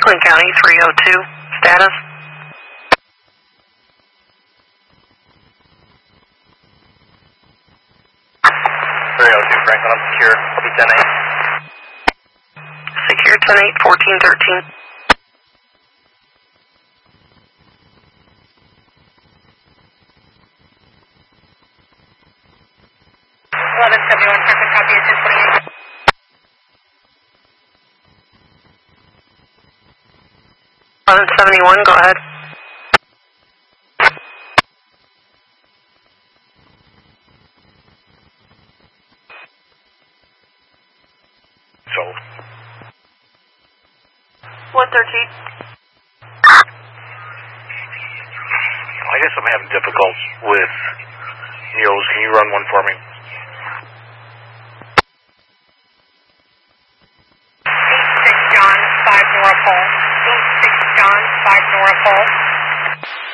Franklin County 302. Status? Franklin, I'm secure. I'll be 10-8. Secure 10-8, 1413. 1171, Franklin, copy at 1028. 1171, go ahead. So 113. I guess I'm having difficulties with Neos. Can you run one for me? 86 John, 5 Nora Pole. 86 John, 5 Nora Pole.